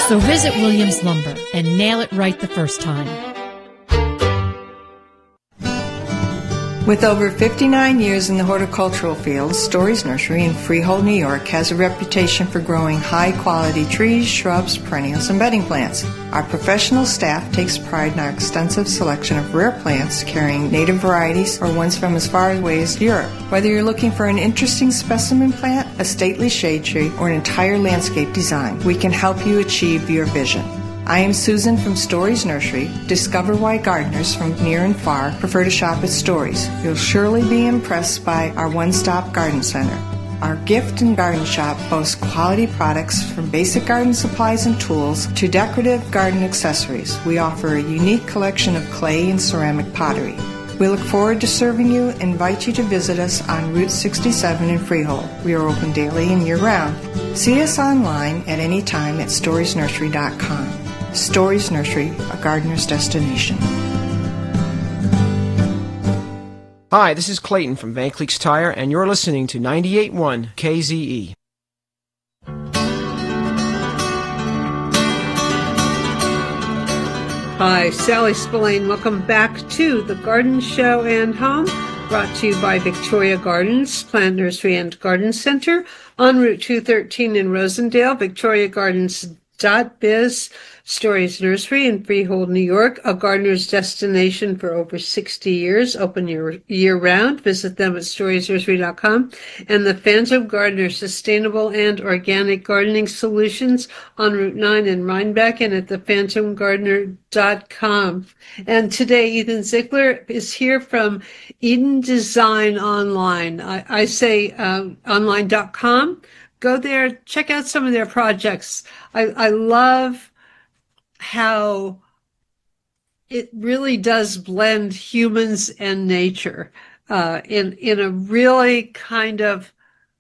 So visit Williams Lumber and nail it right the first time. With over 59 years in the horticultural field, Stories Nursery in Freehold, New York has a reputation for growing high-quality trees, shrubs, perennials, and bedding plants. Our professional staff takes pride in our extensive selection of rare plants carrying native varieties or ones from as far away as Europe. Whether you're looking for an interesting specimen plant, a stately shade tree, or an entire landscape design, we can help you achieve your vision. I am Susan from Stories Nursery. Discover why gardeners from near and far prefer to shop at Stories. You'll surely be impressed by our one-stop garden center. Our gift and garden shop boasts quality products from basic garden supplies and tools to decorative garden accessories. We offer a unique collection of clay and ceramic pottery. We look forward to serving you and invite you to visit us on Route 67 in Freehold. We are open daily and year-round. See us online at any time at storiesnursery.com. Stories Nursery, a gardener's destination. Hi, this is Clayton from Van Cleek's Tire, and you're listening to 98.1 KZE. Hi, Sally Spillane. Welcome back to The Garden Show and Home, brought to you by Victoria Gardens, Plant Nursery and Garden Center on Route 213 in Rosendale, victoriagardens.biz. Stories Nursery in Freehold, New York, a gardener's destination for over 60 years, open year-round. Visit them at storiesnursery.com. And the Phantom Gardener, sustainable and organic gardening solutions on Route 9 in Rhinebeck and at thephantomgardener.com. And today, Ethan Ziegler is here from Eden Design Online. I say online.com. Go there, check out some of their projects. I love how it really does blend humans and nature in a really kind of,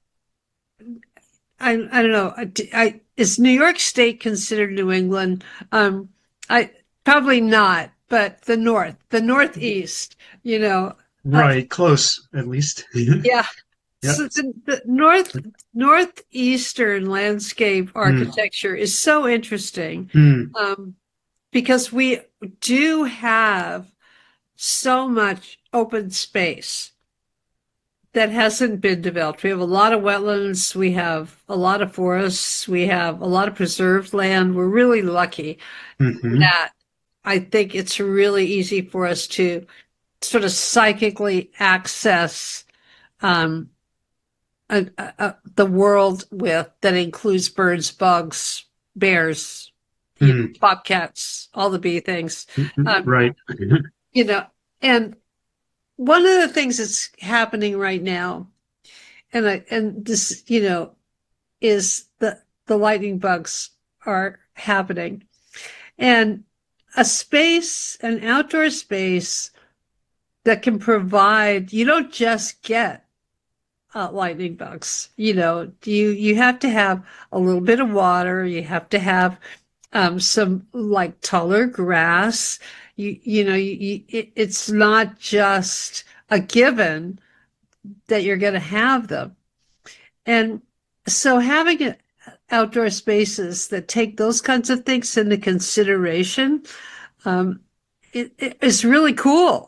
I don't know, is New York State considered New England? I probably not, but the Northeast, you know. Right, close at least. Yeah. Yep. So the northeastern landscape architecture is so interesting because we do have so much open space that hasn't been developed. We have a lot of wetlands, we have a lot of forests, we have a lot of preserved land. We're really lucky that I think it's really easy for us to sort of psychically access the world that includes birds, bugs, bears, bobcats, all the bee things. Right. You know, and one of the things that's happening right now, and this, you know, is the lightning bugs are happening. And an outdoor space that can provide, you don't just get lightning bugs. You know, you have to have a little bit of water. You have to have some like taller grass. It's not just a given that you're going to have them. And so having outdoor spaces that take those kinds of things into consideration, it is really cool.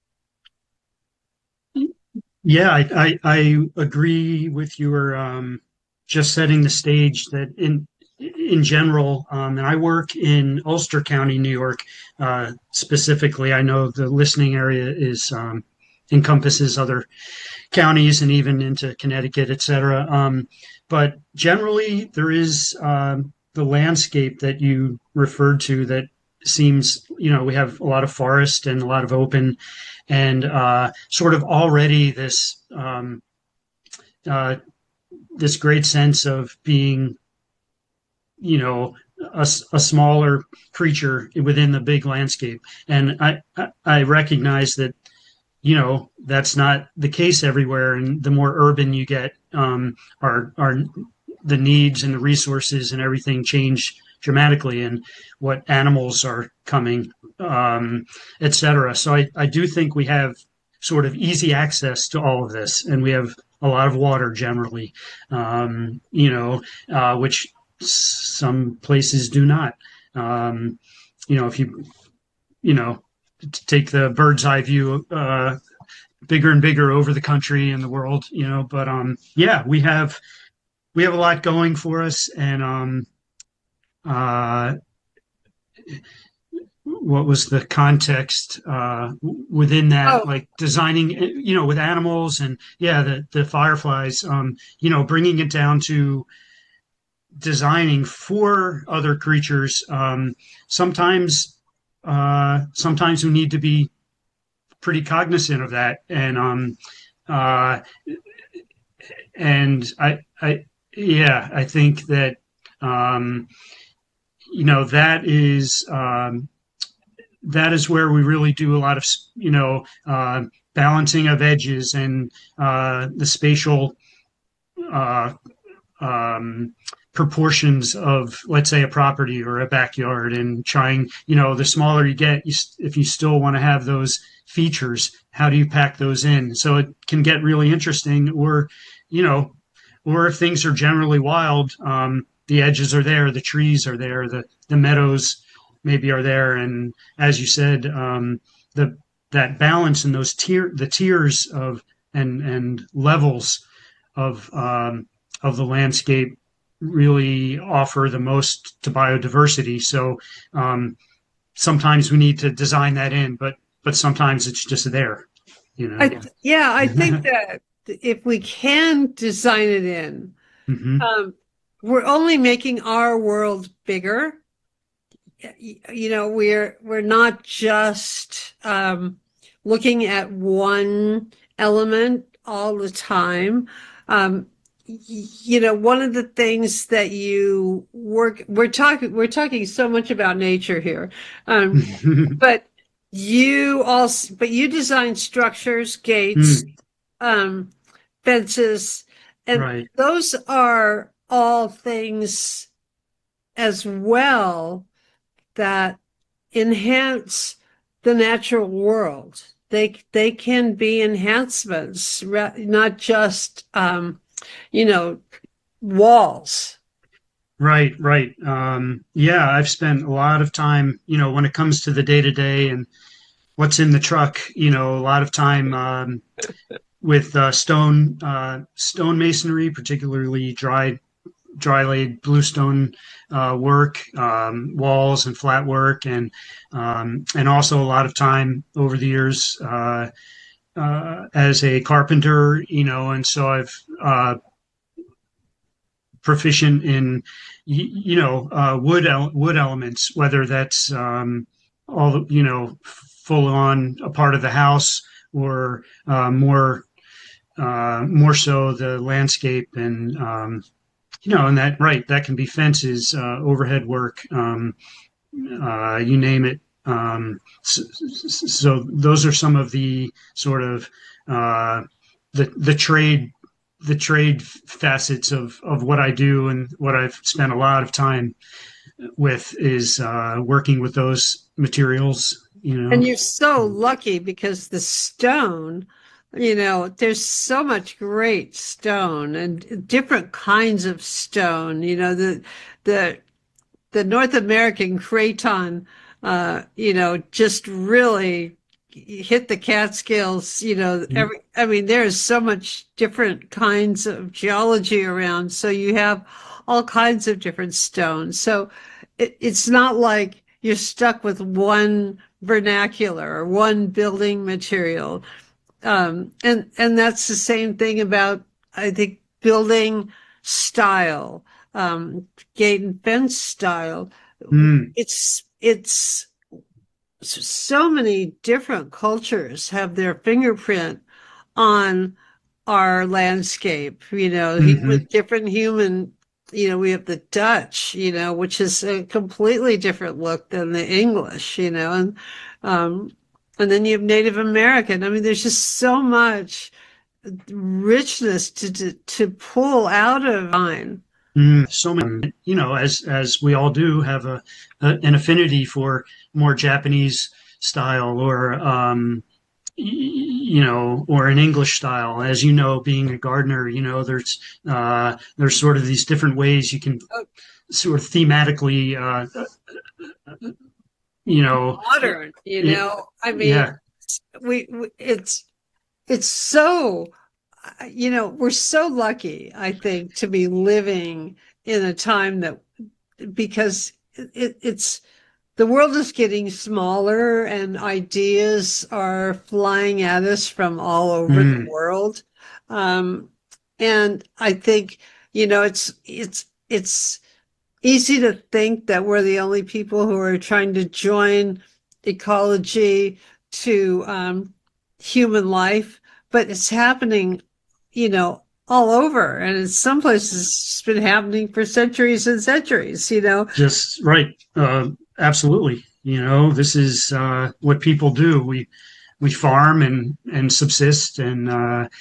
Yeah, I agree with your just setting the stage that in general, and I work in Ulster County, New York, specifically. I know the listening area is encompasses other counties and even into Connecticut, et cetera. But generally, there is the landscape that you referred to that seems, you know, we have a lot of forest and a lot of open and sort of already this this great sense of being, you know, a smaller creature within the big landscape. And I recognize that, you know, that's not the case everywhere. And the more urban you get, are the needs and the resources and everything change dramatically, and what animals are coming, et cetera. So I do think we have sort of easy access to all of this, and we have a lot of water generally, which some places do not. If to take the bird's eye view, bigger and bigger over the country and the world, but yeah, we have a lot going for us. And what was the context within that, like designing, with animals and the fireflies, bringing it down to designing for other creatures. Sometimes we need to be pretty cognizant of that. And I think that, that is where we really do a lot of, balancing of edges and the spatial proportions of, let's say, a property or a backyard, and trying, the smaller you get, if you still want to have those features, how do you pack those in? So it can get really interesting, or if things are generally wild, the edges are there, the trees are there, the meadows maybe are there. And as you said, that balance in those the tiers of and levels of the landscape really offer the most to biodiversity. So sometimes we need to design that in, but sometimes it's just there. I think that if we can design it in, we're only making our world bigger. We're not just looking at one element all the time. One of the things that we're talking so much about nature here, but you design structures, gates, fences, and those are all things as well that enhance the natural world. They can be enhancements, not just walls. Right. I've spent a lot of time, when it comes to the day-to-day and what's in the truck, a lot of time with stone masonry, particularly dry laid bluestone work, walls and flat work, and also a lot of time over the years as a carpenter, and so I've proficient in wood elements, whether that's all full on a part of the house, or more so the landscape, and and that can be fences, overhead work, you name it. So those are some of the sort of the trade facets of what I do, and what I've spent a lot of time with is working with those materials. And you're so lucky, because the stone, there's so much great stone and different kinds of stone. The North American craton, just really hit the Catskills. There's so much different kinds of geology around. So you have all kinds of different stones. So it's not like you're stuck with one vernacular or one building material. And that's the same thing about, I think, building style, gate and fence style. It's so many different cultures have their fingerprint on our landscape, with different human, we have the Dutch, which is a completely different look than the English, and then you have Native American. There's just so much richness to pull out of mine. So many, as we all do, have an affinity for more Japanese style, or or an English style. As being a gardener, there's sort of these different ways you can sort of thematically, modern, I mean, yeah, it's so, we're so lucky, I think, to be living in a time that, because it's the world is getting smaller and ideas are flying at us from all over the world. And I think, it's easy to think that we're the only people who are trying to join ecology to human life, but it's happening, all over. And in some places, it's been happening for centuries and centuries, just right. Absolutely. This is what people do. We farm and subsist and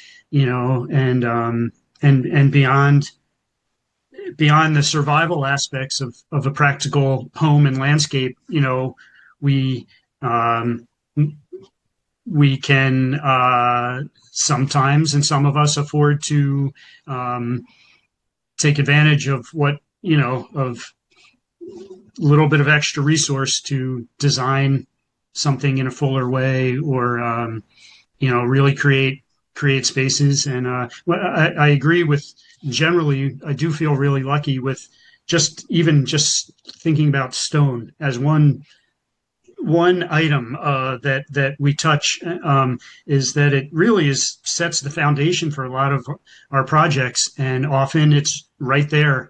and beyond the survival aspects of a practical home and landscape, we can sometimes, and some of us afford to take advantage of what, of little bit of extra resource to design something in a fuller way, or really create spaces. And I agree with, generally, I do feel really lucky with just thinking about stone as one item that we touch, is that it really sets the foundation for a lot of our projects, and often it's right there.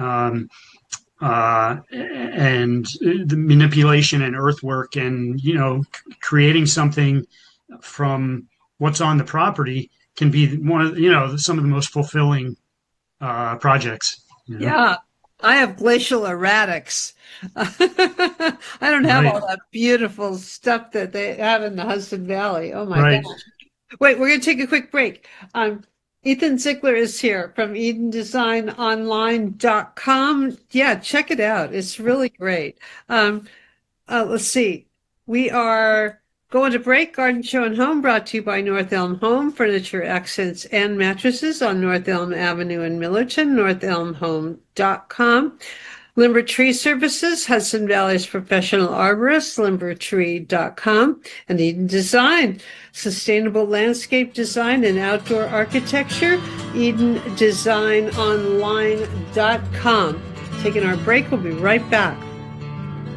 And the manipulation and earthwork and, creating something from what's on the property can be one of, some of the most fulfilling projects. Yeah, I have glacial erratics. I don't have all that beautiful stuff that they have in the Hudson Valley. Oh my gosh. Wait, we're going to take a quick break. Ethan Ziegler is here from EdenDesignOnline.com. Yeah, check it out. It's really great. Let's see. We are going to break. Garden Show and Home brought to you by North Elm Home, furniture, accents, and mattresses on North Elm Avenue in Millerton, NorthElmHome.com. Limber Tree Services, Hudson Valley's professional arborist, limbertree.com, and Eden Design, sustainable landscape design and outdoor architecture, EdenDesignOnline.com. Taking our break, we'll be right back.